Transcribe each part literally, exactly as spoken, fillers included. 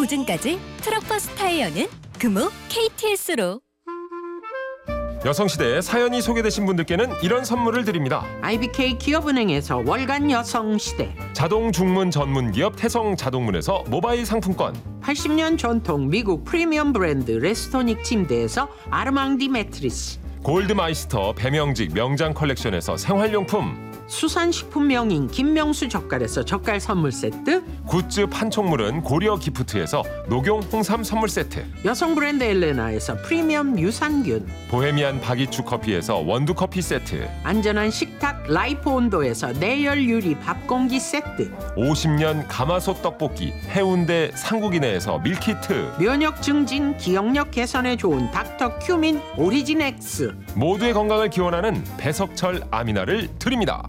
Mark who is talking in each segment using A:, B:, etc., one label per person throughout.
A: 보증까지 트럭버스 타이어는 금호 케이티에스로.
B: 여성시대에 사연이 소개되신 분들께는 이런 선물을 드립니다.
C: 아이비케이 기업은행에서 월간 여성시대,
B: 자동 중문 전문 기업 태성 자동문에서 모바일 상품권,
C: 팔십 년 전통 미국 프리미엄 브랜드 레스토닉 침대에서 아르망디 매트리스,
B: 골드마이스터 배명직 명장 컬렉션에서 생활용품,
C: 수산식품 명인 김명수 젓갈에서 젓갈 선물 세트,
B: 굿즈 판촉물은 고려 기프트에서 녹용 홍삼 선물 세트,
C: 여성 브랜드 엘레나에서 프리미엄 유산균,
B: 보헤미안 바기추 커피에서 원두 커피 세트,
C: 안전한 식탁 라이프 온도에서 내열 유리 밥공기 세트,
B: 오십 년 가마솥 떡볶이 해운대 상국이네에서 밀키트,
C: 면역 증진 기억력 개선에 좋은 닥터 큐민 오리진 X,
B: 모두의 건강을 기원하는 배석철 아미나를 드립니다.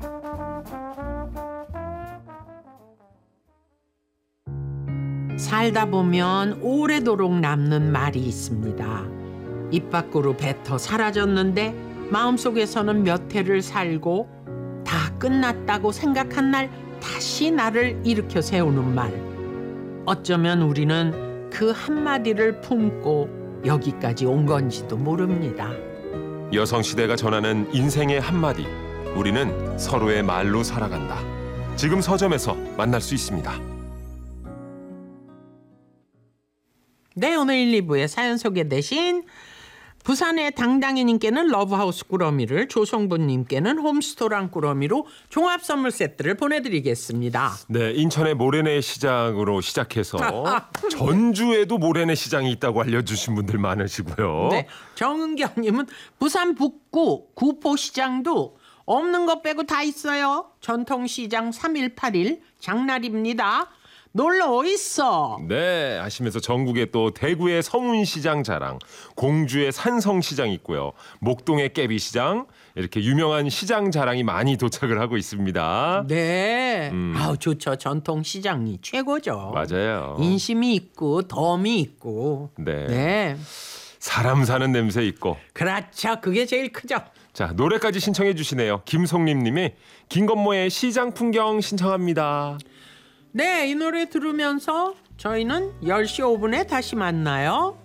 C: 살다 보면 오래도록 남는 말이 있습니다. 입 밖으로 뱉어 사라졌는데 마음속에서는 몇 해를 살고 다 끝났다고 생각한 날 다시 나를 일으켜 세우는 말. 어쩌면 우리는 그 한마디를 품고 여기까지 온 건지도 모릅니다.
B: 여성시대가 전하는 인생의 한마디, 우리는 서로의 말로 살아간다. 지금 서점에서 만날 수 있습니다.
C: 네, 오늘 일, 이 부에 사연 소개되신 부산의 당당이님께는 러브하우스 꾸러미를, 조성분님께는 홈스토랑 꾸러미로 종합 선물 세트를 보내드리겠습니다.
B: 네, 인천의 모래내 시장으로 시작해서 전주에도 모래내 시장이 있다고 알려주신 분들 많으시고요.
C: 네, 정은경님은 부산 북구 구포시장도 없는 것 빼고 다 있어요. 전통시장 삼 일 팔 일 장날입니다. 놀러 있어.
B: 네, 하시면서 전국에 또 대구의 서문시장 자랑, 공주의 산성시장 있고요. 목동의 깨비시장, 이렇게 유명한 시장 자랑이 많이 도착을 하고 있습니다.
C: 네,
B: 음.
C: 아우 좋죠. 전통시장이 최고죠.
B: 맞아요.
C: 인심이 있고 덤이 있고.
B: 네.
C: 네,
B: 사람 사는 냄새 있고.
C: 그렇죠. 그게 제일 크죠.
B: 자, 노래까지 신청해 주시네요. 김송림 님이 김건모의 시장 풍경 신청합니다.
C: 네, 이 노래 들으면서 저희는 열 시 오 분에 다시 만나요.